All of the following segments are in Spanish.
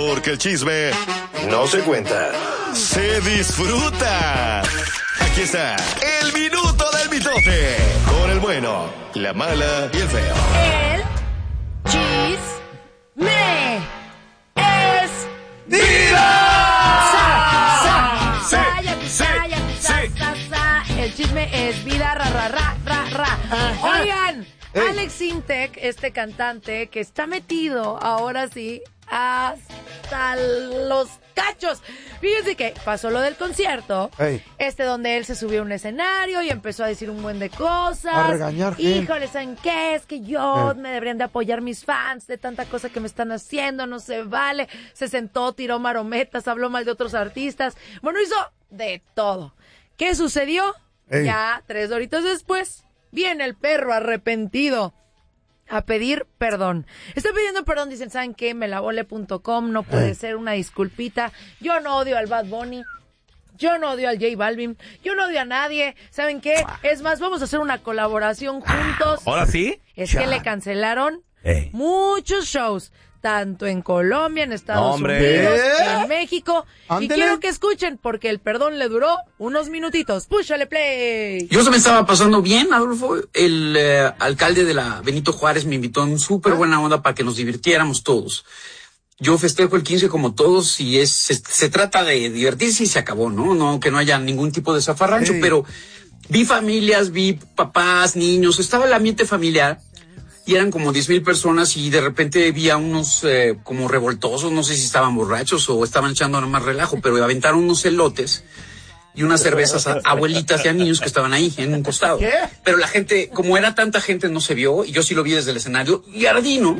Porque el chisme no se cuenta, se disfruta. Aquí está el minuto del mitote. Con el bueno, la mala y el feo. El chisme es ¡Vida! El chisme es vida, ra. Oigan, Alex Intec, este cantante que está metido ahora sí hasta los cachos. Fíjense que pasó lo del concierto, donde él se subió a un escenario y empezó a decir un buen de cosas. A regañar gente. Híjole, ¿saben qué? Es que yo me deberían de apoyar mis fans de tanta cosa que me están haciendo, no se vale. Se sentó, tiró marometas, habló mal de otros artistas. Bueno, hizo de todo. ¿Qué sucedió? Ya 3 horitas después, viene el perro arrepentido a pedir perdón. Está pidiendo perdón, dicen, ¿saben qué? Melavole.com, no puede ser, una disculpita. Yo no odio al Bad Bunny, yo no odio al J Balvin, yo no odio a nadie. ¿Saben qué? Es más, vamos a hacer una colaboración juntos. ¿Ahora sí? Es que le cancelaron muchos shows, tanto en Colombia, en Estados Unidos, en México. Y quiero que escuchen, porque el perdón le duró unos minutitos. ¡Púchale play! Yo se me estaba pasando bien, Adolfo. El alcalde de la Benito Juárez me invitó en súper buena onda para que nos divirtiéramos todos. Yo festejo el 15 como todos y se trata de divertirse y se acabó, ¿no? No, que no haya ningún tipo de zafarrancho, pero vi familias, vi papás, niños, estaba el ambiente familiar. Y eran como 10,000 personas y de repente vi a unos como revoltosos, no sé si estaban borrachos o estaban echando nada más relajo, pero aventaron unos elotes y unas cervezas a abuelitas y a niños que estaban ahí en un costado. ¿Qué? Pero la gente, como era tanta gente, no se vio y yo sí lo vi desde el escenario y ardí, ¿no?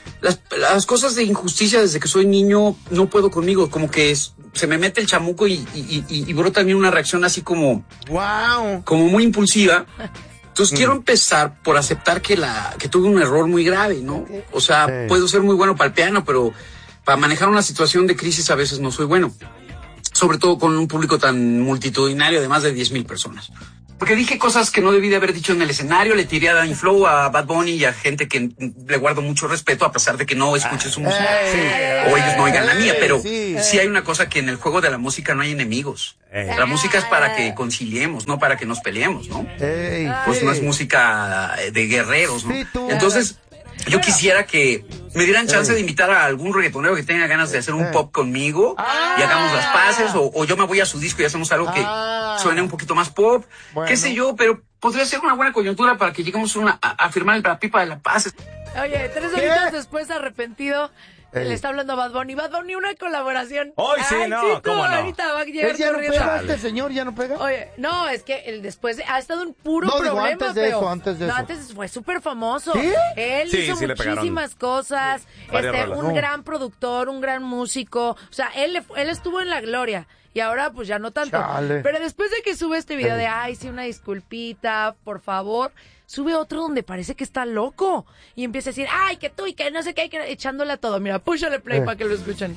Las cosas de injusticia desde que soy niño no puedo conmigo, como que se me mete el chamuco y brota en mí una reacción así como... ¡Wow! Como muy impulsiva. Entonces quiero empezar por aceptar que tuve un error muy grave, ¿no? O sea, puedo ser muy bueno para el piano, pero para manejar una situación de crisis a veces no soy bueno. Sobre todo con un público tan multitudinario de más de 10,000 personas. Porque dije cosas que no debí de haber dicho en el escenario, le tiré a Danny Flow, a Bad Bunny y a gente que le guardo mucho respeto a pesar de que no escuche su música. O ellos no oigan la mía, pero sí hay una cosa que en el juego de la música no hay enemigos. La música es para que conciliemos, no para que nos peleemos, ¿no? Pues no es música de guerreros, ¿no? Entonces, yo quisiera que me dieran chance de invitar a algún reggaetonero que tenga ganas de hacer un pop conmigo y hagamos las paces, o yo me voy a su disco y hacemos algo que suene un poquito más pop, qué sé yo, pero podría ser una buena coyuntura para que lleguemos a firmar la pipa de la paz. Oye, 3 horitas después arrepentido. Le está hablando a Bad Bunny. Bad Bunny, una colaboración. Hoy sí, no, ¿cómo no? Ahorita va a llegar ¿Ya no corriendo. pega este señor? ¿Ya no pega? Oye, no, es que el después ha estado un puro problema, antes de pero... eso, antes de eso. Antes fue súper famoso. ¿Sí? Él hizo muchísimas cosas. Un gran productor, un gran músico. O sea, él estuvo en la gloria. Y ahora, pues, ya no tanto. Chale. Pero después de que sube este video de, sí, una disculpita, por favor... Sube otro donde parece que está loco. Y empieza a decir, ay, que tú y que no sé qué, echándole a todo. Mira, púchale play para que lo escuchen.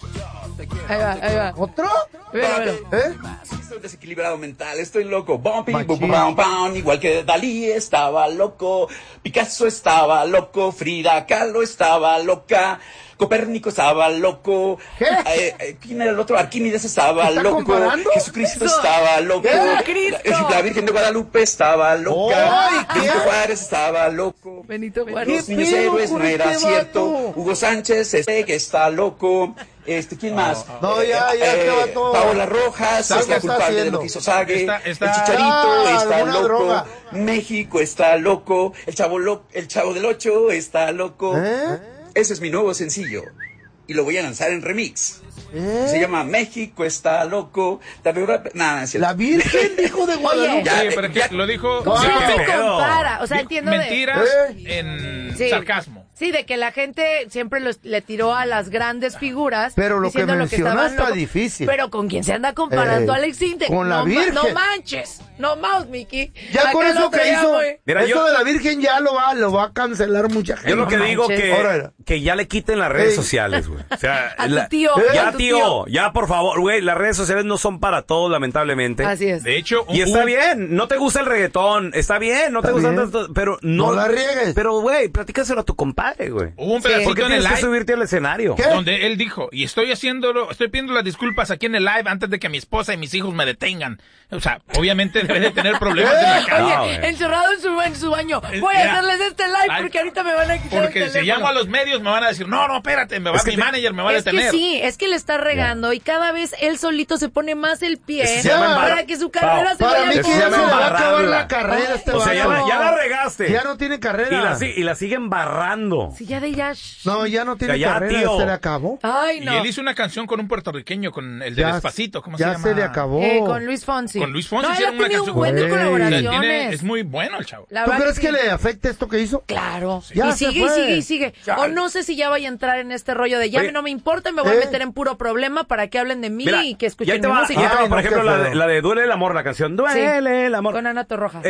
Ahí va. ¿Otro? Estoy desequilibrado mental, estoy loco. Igual que Dalí estaba loco, Picasso estaba loco, Frida Kahlo estaba loca, Copérnico estaba loco. ¿Quién era el otro? Arquímedes estaba loco. Comparando? Jesucristo estaba loco. La Virgen de Guadalupe estaba loca. Benito Juárez estaba loco. Benito Juárez. Los niños héroes no era cierto. Hugo Sánchez que está loco. ¿Quién más? No, ya, Paola Rojas es la culpable de lo que hizo Sague. El Chicharito está loco. Droga. México está loco. El Chavo del 8 está loco. Ese es mi nuevo sencillo y lo voy a lanzar en remix. Se llama México está loco. La Virgen dijo de Guadalupe. Oye, pero que lo dijo. ¿Cómo se compara? O sea, entiendo mentiras en sarcasmo. Sí, de que la gente siempre le tiró a las grandes figuras. Pero lo que menciona está difícil. Pero ¿con quién se anda comparando Alex Intec? Con la Virgen. No manches. No más, Mickey. Ya con eso que hizo. Mira, eso de la Virgen ya lo va a cancelar mucha gente. Yo lo que digo que ya le quiten las redes sociales, güey. O sea, a tu tío. Ya, tío, ya por favor, güey, las redes sociales no son para todos, lamentablemente. Así es. De hecho, y está bien, no te gusta el reggaetón, está bien, no te gusta tanto, pero no la riegues. Pero, güey, platícaselo a tu compadre. madre, güey. Hubo un pedacito ¿Por qué en el tienes que live subirte al escenario? donde él dijo, y estoy pidiendo las disculpas aquí en el live antes de que mi esposa y mis hijos me detengan. O sea, obviamente debe de tener problemas en la casa. Oye, encerrado en su baño. Voy a hacerles este live porque ahorita me van a quitar Porque el si llamo a los medios me van a decir, no, espérate, mi manager me va a detener. Es que sí, es que le está regando y cada vez él solito se pone más el pie para que su carrera se vaya. Para mí que ya se le va a acabar la carrera O sea, ya la regaste. Ya no tiene carrera. Y la siguen barrando. Sí, ya de ya. No, ya no tiene ya, carrera, tío. se le acabó. Ay, no. Y él hizo una canción con un puertorriqueño, con el de Despacito, ¿cómo se llama? Ya se le acabó. Con Luis Fonsi. Con Luis Fonsi no, hicieron él ha tenido una un buen de canción. colaboraciones. Es muy bueno el chavo. La ¿Tú verdad crees que le afecte esto que hizo? Claro. Ya Y se sigue, fue. y sigue. O no sé si ya vaya a entrar en este rollo de ya Oye, no me importa, me voy a meter en puro problema para que hablen de mí Mira, y que ya escuchen te mi va, música. ya te va, Ay, por no, ejemplo, qué feo. la de Duele el amor, la canción Duele el amor. Con Ana Torroja.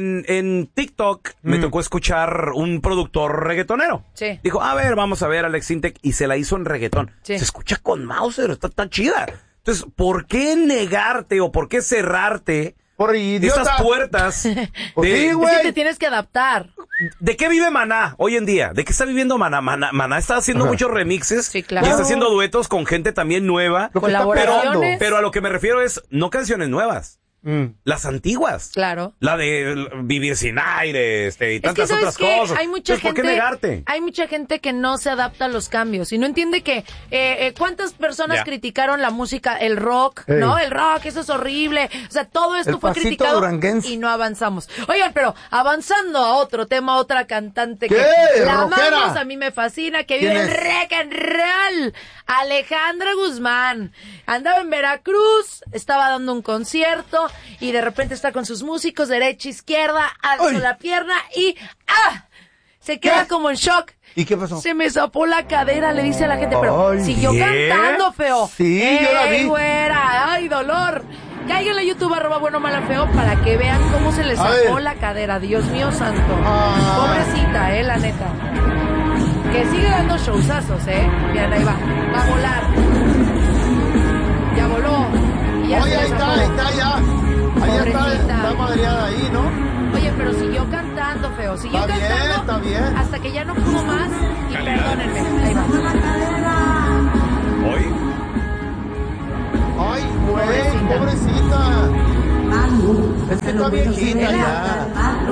En TikTok me tocó escuchar un productor reggaetonero. Sí. Dijo, a ver, vamos a ver Alex Intec, y se la hizo en reggaetón. Sí. Se escucha con Mauser, está chida. Entonces, ¿por qué negarte o por qué cerrarte Por idiota. estas puertas? Pues sí, Es güey. que te tienes que adaptar. ¿De qué vive Maná hoy en día? ¿De qué está viviendo Maná? Maná está haciendo muchos remixes. Sí, claro. Y está haciendo duetos con gente también nueva. Lo que está Colaboraciones. pegando. Pero a lo que me refiero es, no canciones nuevas. Las antiguas. Claro. La de Vivir sin aire, y Es que tantas ¿sabes otras qué? cosas. Hay mucha Entonces, gente, ¿por qué negarte? Hay mucha gente que no se adapta a los cambios y no entiende que cuántas personas Ya. criticaron la música, el rock, Ey. ¿no? El rock, eso es horrible. O sea, todo esto El fue pasito criticado duranguense. y no avanzamos. Oigan, pero avanzando a otro tema, otra cantante ¿Qué? que la ¿Rockera? amamos, a mí me fascina, que vive ¿Quién en es? rock and roll. Alejandra Guzmán. Andaba en Veracruz, estaba dando un concierto y de repente está con sus músicos, derecha, izquierda, alzó Ay. la pierna y ¡ah! Se queda ¿Qué? como en shock. ¿Y qué pasó? Se me zapó la cadera, le dice a la gente, pero Ay, siguió ¿qué? cantando, feo. Sí, yo la vi. Güera, ay, dolor. Cáiganle a YouTube, @buenomala_feo, para que vean cómo se le sacó ver. la cadera. Dios mío santo. Ah. Pobrecita, la neta. Que sigue dando showzazos, Vean, ahí va. Va a volar. Ya voló. Y ya Oye, se le ahí zafó. está ya. Ahí Pobrecita. está madreada ahí, ¿no? Oye, pero siguió cantando, feo. Siguió Está bien, cantando está bien. hasta que ya no pudo más. Y perdónenme. Ahí va. Hoy. Ay, güey, pobrecita. Es que está viejita ya.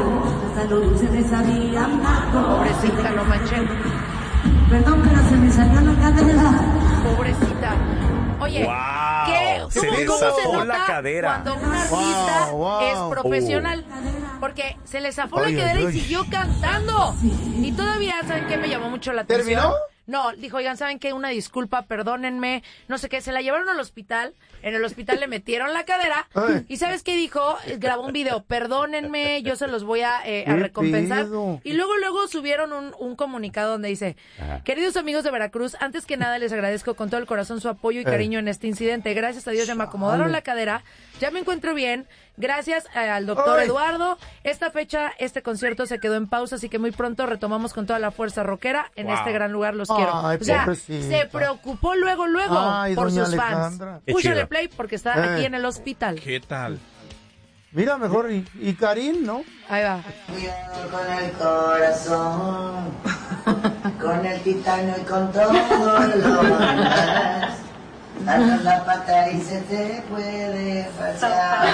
Pobrecita, lo manché. Perdón, pero se me salió la cadera. Pobrecita. Oye, Wow. ¿qué? Se ¿Cómo, le cómo se zafó nota la cadera. cuando un artista Wow. es profesional? Porque se le zafó Ay, la cadera ay, y ay. siguió cantando. Y todavía, ¿saben qué me llamó mucho la atención? ¿Terminó? No, dijo, oigan, ¿saben qué? Una disculpa, perdónenme, no sé qué. Se la llevaron al hospital, en el hospital le metieron la cadera. Ay. ¿Y sabes qué dijo? Grabó un video, perdónenme, yo se los voy a recompensar. pedo? Y luego subieron un comunicado donde dice, queridos amigos de Veracruz, antes que nada les agradezco con todo el corazón su apoyo y cariño en este incidente. Gracias a Dios ya me acomodaron la cadera, ya me encuentro bien. Gracias al doctor Ay. Eduardo. Esta fecha, este concierto se quedó en pausa, así que muy pronto retomamos con toda la fuerza rockera en este gran lugar. Los quiero. Ay, O sea, pobrecita. se preocupó luego Ay, por doña sus Alejandra. fans. Qué Púchale chido. play porque está aquí en el hospital. ¿Qué tal? Mira, mejor. Y Karim, ¿no? Ahí va. Con el corazón, con el titanio y con todo lo demás. Danos la pata y se te puede pasar.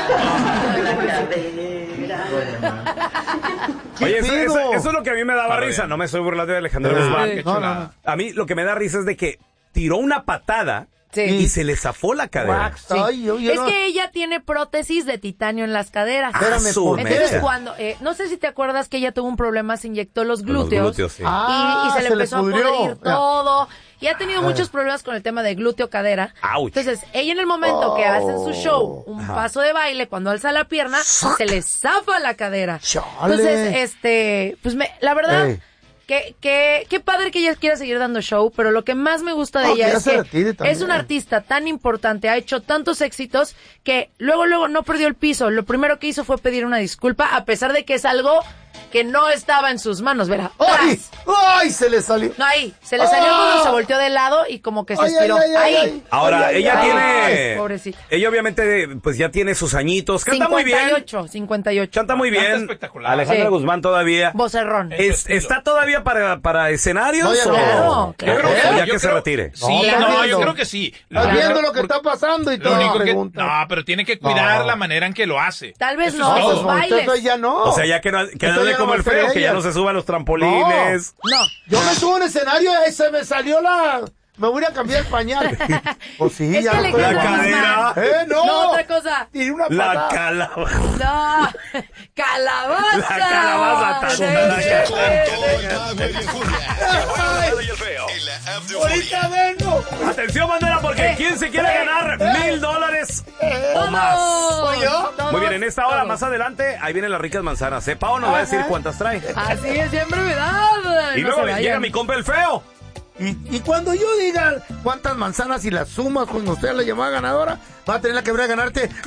Oye, eso, pedo? eso es lo que a mí me daba Está risa. bien. No me estoy burlando de Alejandro Sí. Guzmán. Qué No, chulada. no, no. A mí lo que me da risa es de que tiró una patada Sí. y se le zafó la cadera. Sí. Ay, yo Es no- que ella tiene prótesis de titanio en las caderas. Espérame, su ¿por Entonces mecha. cuando, no sé si te acuerdas que ella tuvo un problema, se inyectó los Con los glúteos, glúteos, sí. Ah, y se le empezó a pudrió. podrir Ya. todo. Y ha tenido muchos problemas con el tema de glúteo-cadera. Ouch. Entonces, ella en el momento que hace su show, un paso de baile, cuando alza la pierna, se le zafa la cadera. Chale. Entonces, pues la verdad, Ey. qué padre que ella quiera seguir dando show, pero lo que más me gusta de No, ella que ya es se que retire también. es una artista tan importante, ha hecho tantos éxitos que luego no perdió el piso. Lo primero que hizo fue pedir una disculpa, a pesar de que es algo que no estaba en sus manos, verá. ¡Ay! ¡Ay! Se le salió. No, ahí. Se le salió cuando se volteó de lado y como que se estiró. Ahí. Ahora, ella tiene... Ay, pobrecita. Ella obviamente, pues ya tiene sus añitos. Canta muy bien. 58. Canta muy bien. Espectacular. Alejandra Sí. Guzmán todavía. Vocerrón. ¿Está todavía para escenarios? No, ya o no. Yo creo que ya yo que se creo- retire? Sí, No, no, está yo viendo. creo que sí. Estás viendo lo que está pasando y Lo todo. único que, pregunta. no, pero tiene que cuidar No. la manera en que lo hace. Tal vez Eso no, es todo. sus bailes. Entonces ya no. O sea, ya que no Entonces ya como no el va a ser feo, que ya ella. no se suba a los trampolines. No. Yo me subo a un escenario y se me salió la... Me voy a cambiar el pañal. Pues sí, Es ya que no estoy La Alejandra igual. cadera. No. No, otra cosa. Tiré una La patada. calabaza. No. ¡Calabaza! La calabaza tan- Sí. Y el feo. En la app de Ahorita vengo. Atención, bandera, porque ¿quién se quiere ganar $1,000 o más? ¿Soy yo? Todos, Muy bien, en esta hora, todos. más adelante, ahí vienen las ricas manzanas. Pao nos va a decir cuántas trae. Así es, siempre verdad. Y No luego se vayan. llega mi compa el feo. Y cuando yo diga cuántas manzanas y las sumas cuando usted la llamada ganadora, va a tener la que ganarte